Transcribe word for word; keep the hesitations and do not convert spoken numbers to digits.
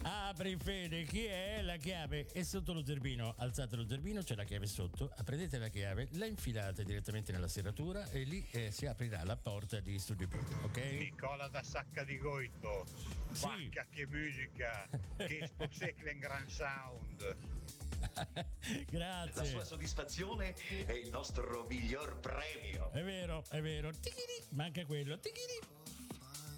Apri Fede, chi è? La chiave è sotto lo zerbino. Alzate lo zerbino, c'è la chiave sotto. Prendete la chiave, la infilate direttamente nella serratura e lì eh, si aprirà la porta di Studio Più, ok? Nicola da Sacca di Goito. Sì. Vacca che musica, che sposecle in gran sound. Grazie. La sua soddisfazione è il nostro miglior premio. È vero, è vero. Tichini, manca quello. Tichini.